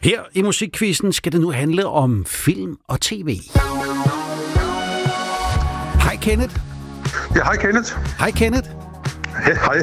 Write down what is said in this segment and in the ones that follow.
Her i Musikquizzen skal det nu handle om film og tv. Hej Kenneth. Ja, hej Kenneth. Hej Kenneth. Hej.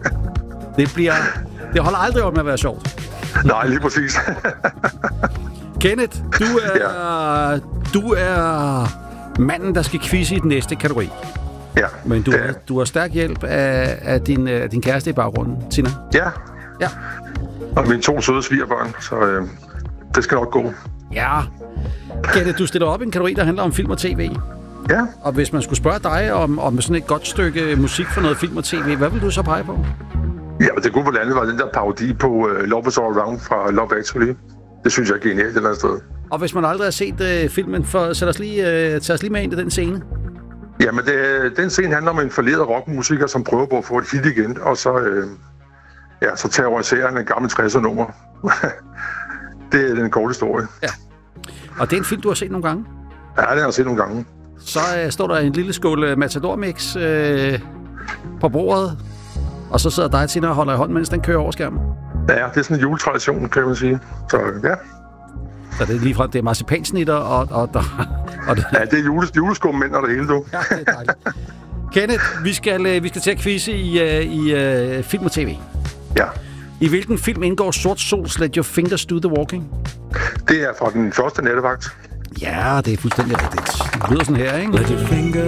Det holder aldrig op med at være sjovt. Nej, lige præcis. Kenneth, du er manden, der skal quizze i den næste kategori. Ja. Men du har stærk hjælp af din kæreste i baggrunden, Tina. Ja. Ja. Og mine 2 søde svigerbørn, så det skal nok gå. Ja. Kenneth, du stiller op i en kategori, der handler om film og tv. Ja. Og hvis man skulle spørge dig om sådan et godt stykke musik for noget film og tv, hvad vil du så pege på? Ja, men det gode på landet var den der parodi på Love is All Around fra Love Actually. Det synes jeg er genialt et eller andet sted. Og hvis man aldrig har set filmen, så tag os lige med ind i den scene. Jamen, den scene handler om en forleden rockmusiker, som prøver på at få et hit igen, og så terroriserer han en gammel 60'er-nummer. Det er den korte historie. Ja. Og det er en film, du har set nogle gange? Ja, det har jeg set nogle gange. Så står der en lille skål Matador-mix på bordet, og så sidder dig og Tina og holder i hånden, mens den kører over skærmen. Ja, det er sådan en juletradition, kan man sige. Så ja. Så det er ligefrem, det er marcipansnitter og ja, det er juleskummænd og det hele, du. Ja, det er dejligt. Kenneth, vi skal til at quizze i film og tv. Ja. I hvilken film indgår Sort Sols Let Your Fingers Do the Walking? Det er fra den første nattevagt. Ja, det er fuldstændig rigtigt. Det lyder sådan her, ikke?